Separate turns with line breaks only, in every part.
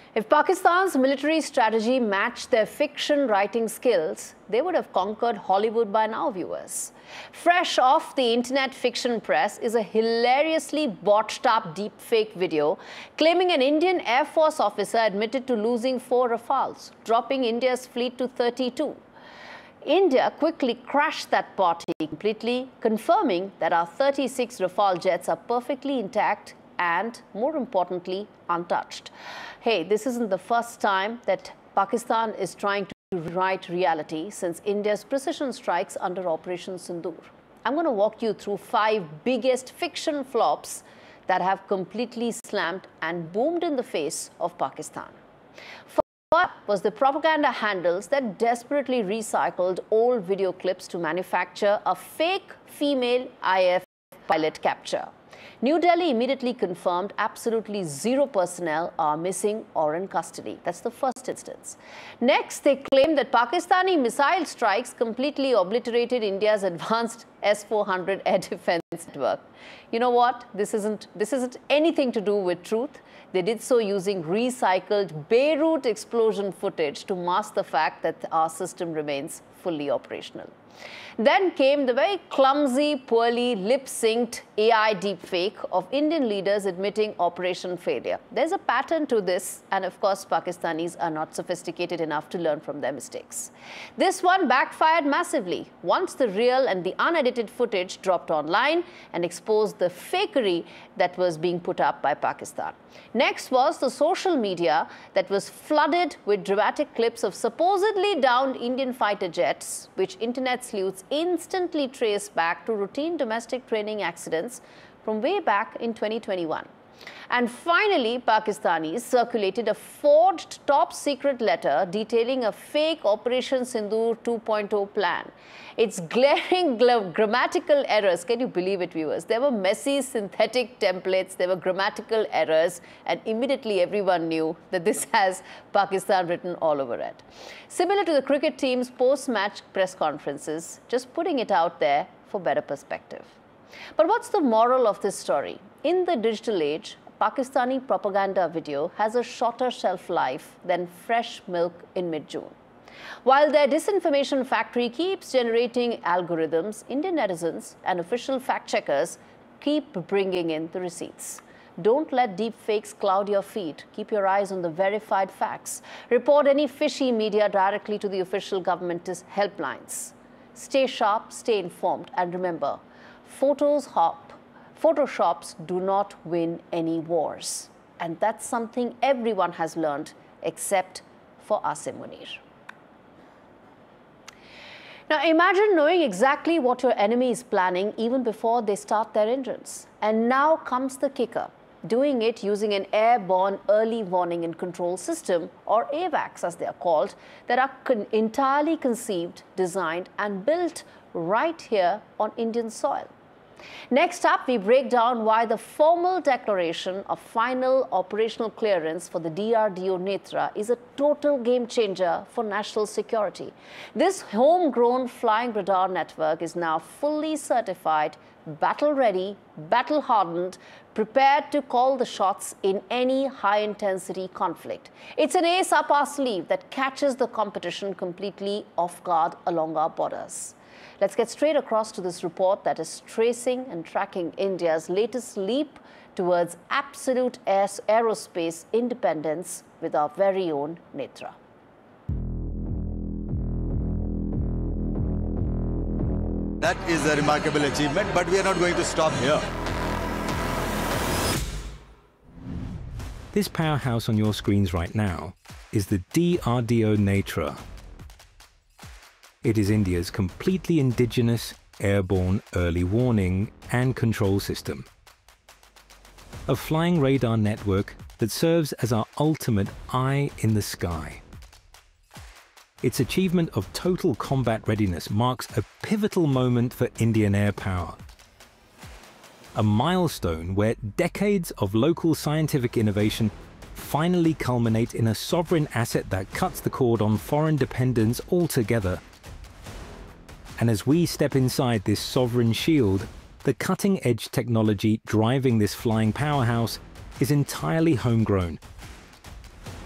If Pakistan's military strategy matched their fiction writing skills, they would have conquered Hollywood by now, viewers. Fresh off the internet fiction press is a hilariously botched up deepfake video claiming an Indian Air Force officer admitted to losing 4 Rafales, dropping India's fleet to 32. India quickly crashed that party completely, confirming that our 36 Rafale jets are perfectly intact and, more importantly, untouched. Hey, this isn't the first time that Pakistan is trying to rewrite reality since India's precision strikes under Operation Sindoor. I'm going to walk you through 5 biggest fiction flops that have completely slammed and boomed in the face of Pakistan. First was the propaganda handles that desperately recycled old video clips to manufacture a fake female IF pilot capture. New Delhi immediately confirmed absolutely 0 personnel are missing or in custody. That's the first instance. Next, they claimed that Pakistani missile strikes completely obliterated India's advanced S-400 air defense network. You know what? This isn't anything to do with truth. They did so using recycled Beirut explosion footage to mask the fact that our system remains fully operational. Then came the very clumsy, poorly lip-synced AI deepfake of Indian leaders admitting operation failure. There's a pattern to this, and of course, Pakistanis are not sophisticated enough to learn from their mistakes. This one backfired massively once the real and the unedited footage dropped online and exposed the fakery that was being put up by Pakistan. Next was the social media that was flooded with dramatic clips of supposedly downed Indian fighter jets, which internet sleuths instantly traced back to routine domestic training accidents from way back in 2021. And finally, Pakistanis circulated a forged top-secret letter detailing a fake Operation Sindoor 2.0 plan. Its glaring grammatical errors, can you believe it, viewers? There were messy synthetic templates, there were grammatical errors, and immediately everyone knew that this has Pakistan written all over it. Similar to the cricket team's post-match press conferences, just putting it out there for better perspective. But what's the moral of this story? In the digital age, Pakistani propaganda video has a shorter shelf life than fresh milk in mid-June. While their disinformation factory keeps generating algorithms, Indian netizens and official fact-checkers keep bringing in the receipts. Don't let deepfakes cloud your feed. Keep your eyes on the verified facts. Report any fishy media directly to the official government helplines. Stay sharp, stay informed, and remember, Photoshops do not win any wars. And that's something everyone has learned except for Asim Munir. Now imagine knowing exactly what your enemy is planning even before they start their engines. And now comes the kicker, doing it using an airborne early warning and control system, or AWACS as they are called, that are entirely conceived, designed and built right here on Indian soil. Next up, we break down why the formal declaration of final operational clearance for the DRDO Netra is a total game changer for national security. This homegrown flying radar network is now fully certified, battle-ready, battle-hardened, prepared to call the shots in any high-intensity conflict. It's an ace up our sleeve that catches the competition completely off guard along our borders. Let's get straight across to this report that is tracing and tracking India's latest leap towards absolute aerospace independence with our very own Netra.
That is a remarkable achievement, but we are not going to stop here.
This powerhouse on your screens right now is the DRDO Netra. It is India's completely indigenous airborne early warning and control system. A flying radar network that serves as our ultimate eye in the sky. Its achievement of total combat readiness marks a pivotal moment for Indian air power. A milestone where decades of local scientific innovation finally culminate in a sovereign asset that cuts the cord on foreign dependence altogether. And as we step inside this sovereign shield, the cutting-edge technology driving this flying powerhouse is entirely homegrown.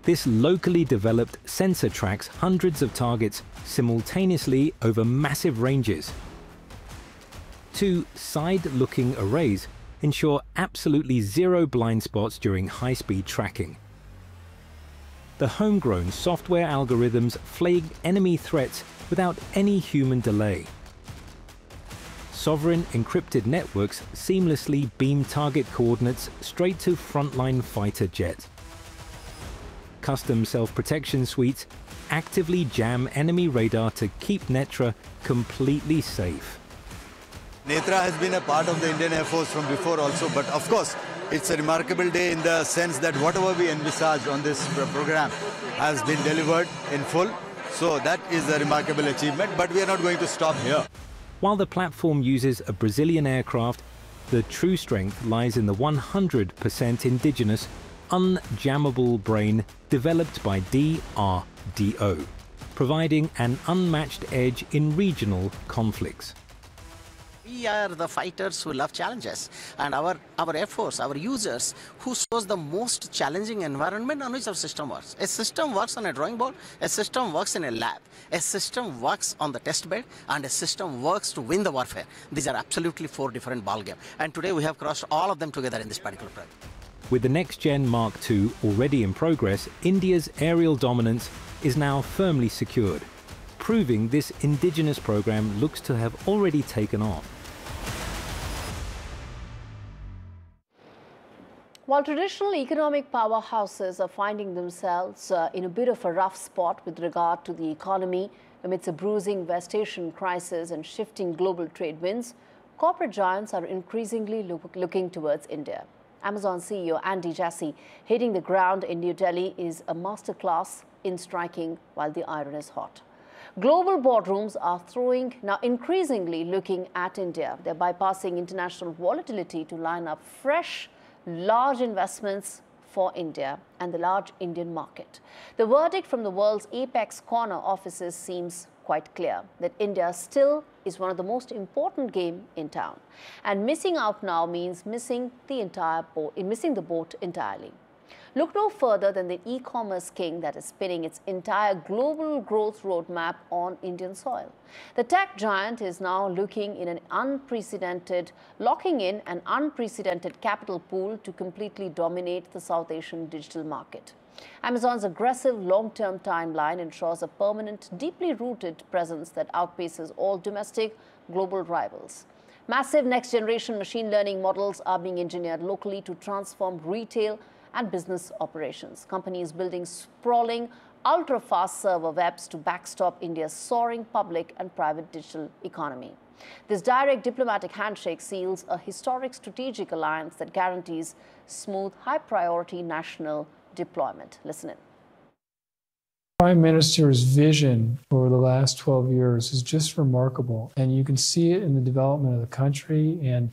This locally developed sensor tracks hundreds of targets simultaneously over massive ranges. Two side-looking arrays ensure absolutely zero blind spots during high-speed tracking. The homegrown software algorithms flag enemy threats without any human delay. Sovereign encrypted networks seamlessly beam target coordinates straight to frontline fighter jet. Custom self-protection suites actively jam enemy radar to keep Netra completely safe.
Netra has been a part of the Indian Air Force from before also, but of course, it's a remarkable day in the sense that whatever we envisaged on this program has been delivered in full. So that is a remarkable achievement, but we are not going to stop here.
While the platform uses a Brazilian aircraft, the true strength lies in the 100% indigenous, unjammable brain developed by DRDO, providing an unmatched edge in regional conflicts.
We are the fighters who love challenges, and our Air Force, our users, who chose the most challenging environment on which our system works. A system works on a drawing board, a system works in a lab, a system works on the test bed, and a system works to win the warfare. These are absolutely four different ballgames, and today we have crossed all of them together in this particular project.
With the next-gen Mark II already in progress, India's aerial dominance is now firmly secured, proving this indigenous program looks to have already taken off.
While traditional economic powerhouses are finding themselves in a bit of a rough spot with regard to the economy amidst a bruising West Asian crisis and shifting global trade winds, corporate giants are increasingly looking towards India. Amazon CEO Andy Jassy hitting the ground in New Delhi is a masterclass in striking while the iron is hot. Global boardrooms are now increasingly looking at India. They're bypassing international volatility to line up fresh, large investments for India and the large Indian market. The verdict from the world's Apex Corner offices seems quite clear, that India still is one of the most important game in town. And missing out now means missing the boat entirely. Look no further than the e-commerce king that is spinning its entire global growth roadmap on Indian soil. The tech giant is now locking in an unprecedented capital pool to completely dominate the South Asian digital market. Amazon's aggressive long-term timeline ensures a permanent, deeply rooted presence that outpaces all domestic global rivals. Massive next-generation machine learning models are being engineered locally to transform retail and business operations. Companies building sprawling, ultra-fast server webs to backstop India's soaring public and private digital economy. This direct diplomatic handshake seals a historic strategic alliance that guarantees smooth, high-priority national deployment. Listen in.
Prime Minister's vision for the last 12 years is just remarkable, and you can see it in the development of the country and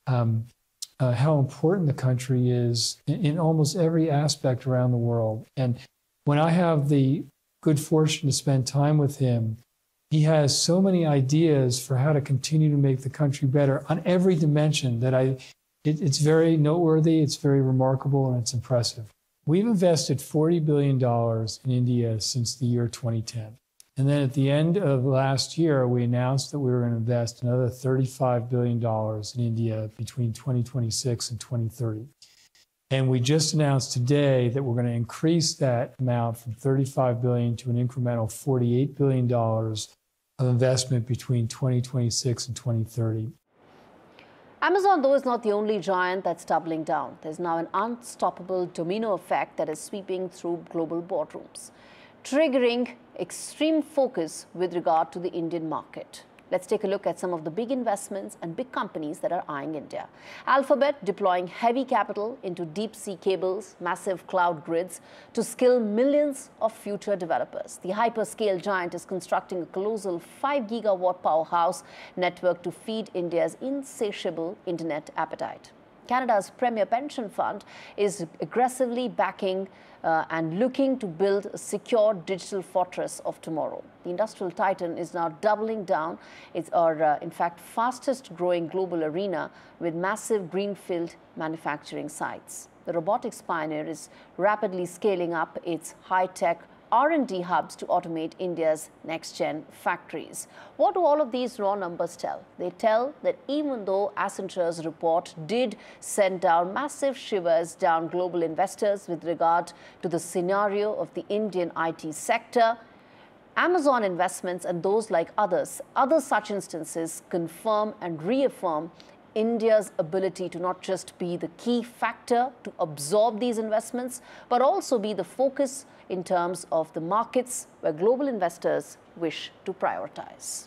how important the country is in almost every aspect around the world. And when I have the good fortune to spend time with him, he has so many ideas for how to continue to make the country better on every dimension that it's very noteworthy, it's very remarkable, and it's impressive. We've invested $40 billion in India since the year 2010. And then at the end of last year, we announced that we were going to invest another $35 billion in India between 2026 and 2030. And we just announced today that we're going to increase that amount from $35 billion to an incremental $48 billion of investment between 2026 and 2030.
Amazon, though, is not the only giant that's doubling down. There's now an unstoppable domino effect that is sweeping through global boardrooms, triggering extreme focus with regard to the Indian market. Let's take a look at some of the big investments and big companies that are eyeing India. Alphabet deploying heavy capital into deep-sea cables, massive cloud grids to skill millions of future developers. The hyperscale giant is constructing a colossal 5-gigawatt powerhouse network to feed India's insatiable internet appetite. Canada's premier pension fund is aggressively backing and looking to build a secure digital fortress of tomorrow. The industrial titan is now doubling down its, in fact, fastest growing global arena with massive greenfield manufacturing sites. The robotics pioneer is rapidly scaling up its high-tech R&D hubs to automate India's next-gen factories. What do all of these raw numbers tell? They tell that even though Accenture's report did send down massive shivers down global investors with regard to the scenario of the Indian IT sector, Amazon investments and those like other such instances confirm and reaffirm India's ability to not just be the key factor to absorb these investments, but also be the focus in terms of the markets where global investors wish to prioritize.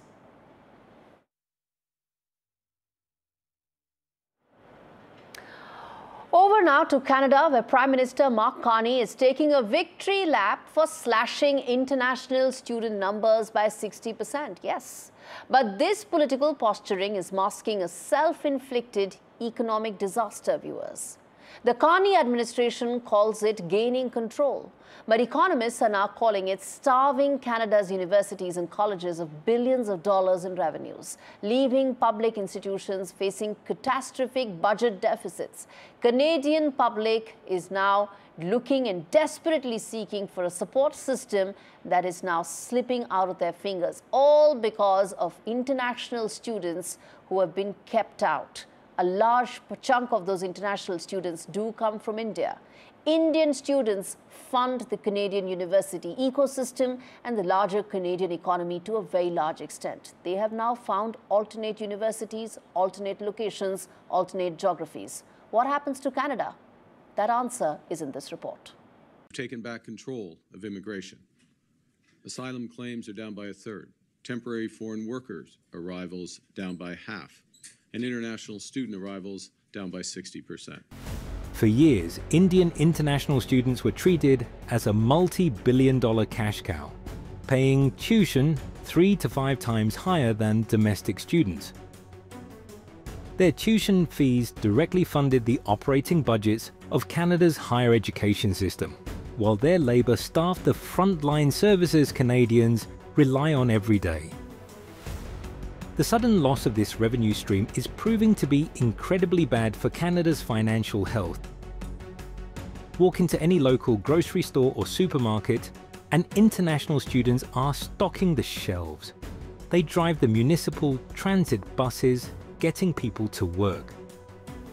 Over now to Canada, where Prime Minister Mark Carney is taking a victory lap for slashing international student numbers by 60%. Yes, but this political posturing is masking a self-inflicted economic disaster, viewers. The Carney administration calls it gaining control, but economists are now calling it starving Canada's universities and colleges of billions of dollars in revenues, leaving public institutions facing catastrophic budget deficits. Canadian public is now looking and desperately seeking for a support system that is now slipping out of their fingers, all because of international students who have been kept out. A large chunk of those international students do come from India. Indian students fund the Canadian university ecosystem and the larger Canadian economy to a very large extent. They have now found alternate universities, alternate locations, alternate geographies. What happens to Canada? That answer is in this report.
We've taken back control of immigration. Asylum claims are down by 1/3. Temporary foreign workers arrivals down by half. And international student arrivals down by 60%.
For years, Indian international students were treated as a multi-billion-dollar cash cow, paying tuition 3 to 5 times higher than domestic students. Their tuition fees directly funded the operating budgets of Canada's higher education system, while their labour staffed the frontline services Canadians rely on every day. The sudden loss of this revenue stream is proving to be incredibly bad for Canada's financial health. Walk into any local grocery store or supermarket, and international students are stocking the shelves. They drive the municipal transit buses, getting people to work.